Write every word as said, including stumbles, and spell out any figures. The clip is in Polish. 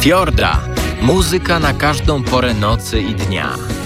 Fiorda. Muzyka na każdą porę nocy i dnia.